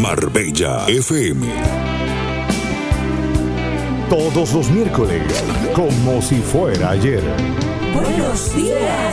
Marbella FM. Todos los miércoles, como si fuera ayer. Buenos días,